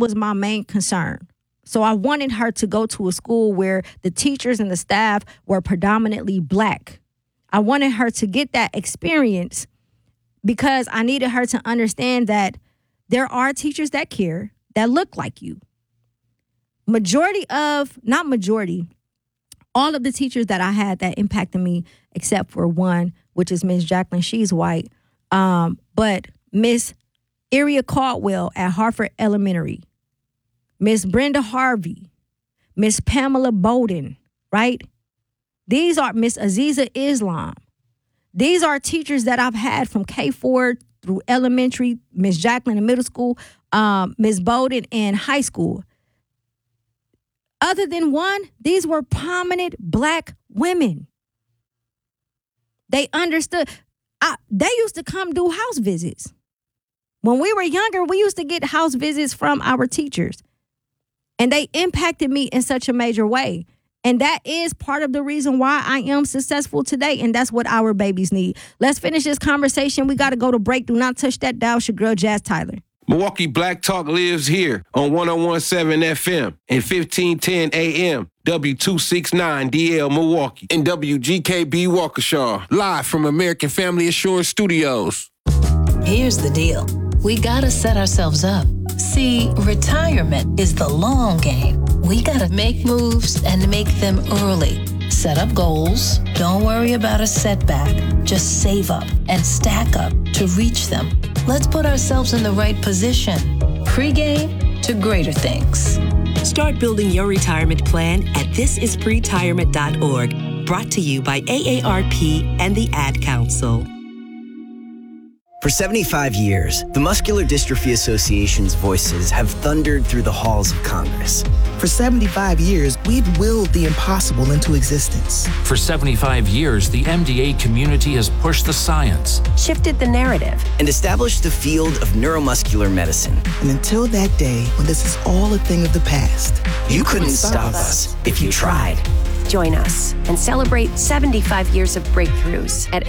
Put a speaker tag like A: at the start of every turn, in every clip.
A: was my main concern. So I wanted her to go to a school where the teachers and the staff were predominantly Black. I wanted her to get that experience because I needed her to understand that there are teachers that care, that look like you. All of the teachers that I had that impacted me, except for one, which is Miss Jacqueline, she's white. But Miss Iria Caldwell at Hartford Elementary, Miss Brenda Harvey, Miss Pamela Bowden, right? These are Miss Aziza Islam. These are teachers that I've had from K4 through elementary, Miss Jacqueline in middle school, Miss Bowden in high school. Other than one, these were prominent Black women. They understood. They used to come do house visits. When we were younger, we used to get house visits from our teachers. And they impacted me in such a major way. And that is part of the reason why I am successful today. And that's what our babies need. Let's finish this conversation. We got to go to break. Do not touch that dial. It's your girl, Jazz Tyler.
B: Milwaukee Black Talk lives here on 101.7 FM and 1510 AM, W269DL Milwaukee, and WGKB Waukesha, live from American Family Assurance Studios.
C: Here's the deal. We gotta set ourselves up. See, retirement is the long game. We gotta make moves and make them early. Set up goals. Don't worry about a setback. Just save up and stack up to reach them. Let's put ourselves in the right position. Pre-game to greater things.
D: Start building your retirement plan at thisispretirement.org. Brought to you by AARP and the Ad Council.
E: For 75 years, the Muscular Dystrophy Association's voices have thundered through the halls of Congress.
F: For 75 years, we've willed the impossible into existence.
G: For 75 years, the MDA community has pushed the science,
H: shifted the narrative,
E: and established the field of neuromuscular medicine.
F: And until that day, when this is all a thing of the past,
E: you couldn't stop us if you tried.
H: Join us and celebrate 75 years of breakthroughs at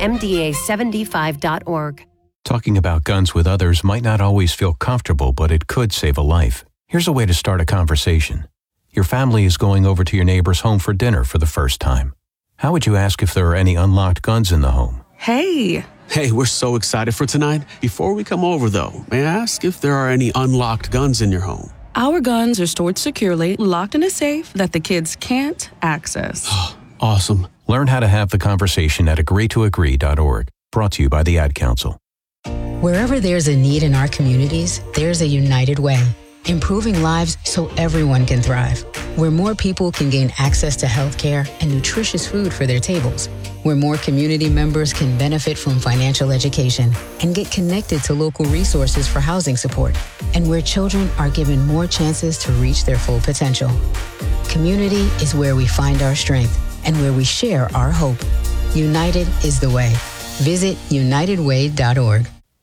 H: MDA75.org.
I: Talking about guns with others might not always feel comfortable, but it could save a life. Here's a way to start a conversation. Your family is going over to your neighbor's home for dinner for the first time. How would you ask if there are any unlocked guns in the home?
J: Hey, we're so excited for tonight. Before we come over, though, may I ask if there are any unlocked guns in your home?
K: Our guns are stored securely, locked in a safe that the kids can't access.
J: Awesome.
I: Learn how to have the conversation at agreetoagree.org. Brought to you by the Ad Council.
L: Wherever there's a need in our communities, there's a United Way, improving lives so everyone can thrive. Where more people can gain access to health care and nutritious food for their tables. Where more community members can benefit from financial education and get connected to local resources for housing support. And where children are given more chances to reach their full potential. Community is where we find our strength and where we share our hope. United is the way. Visit unitedway.org.